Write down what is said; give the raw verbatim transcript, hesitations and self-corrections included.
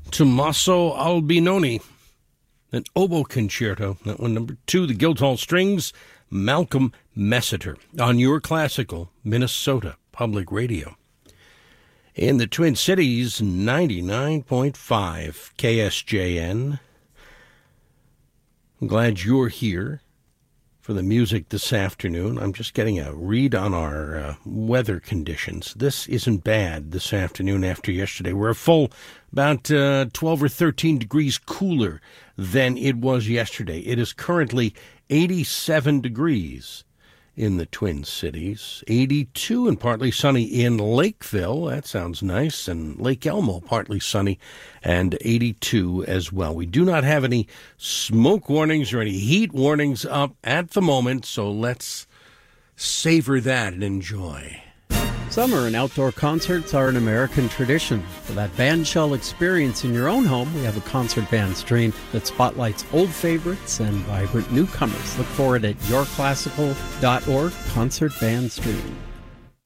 Tommaso Albinoni, an oboe concerto. That one, number two, the Guildhall Strings, Malcolm Messiter, on your classical Minnesota Public Radio. In the Twin Cities, ninety-nine point five K S J N. I'm glad you're here for the music this afternoon. I'm just getting a read on our uh, weather conditions. This isn't bad this afternoon after yesterday. We're a full about uh, twelve or thirteen degrees cooler than it was yesterday. It is currently eighty-seven degrees in the Twin Cities, eighty-two and partly sunny in Lakeville. That sounds nice. And Lake Elmo, partly sunny, and eighty-two as well. We do not have any smoke warnings or any heat warnings up at the moment, so let's savor that and enjoy. Summer and outdoor concerts are an American tradition. For that bandshell experience in your own home, we have a concert band stream that spotlights old favorites and vibrant newcomers. Look for it at your classical dot org, Concert Band Stream.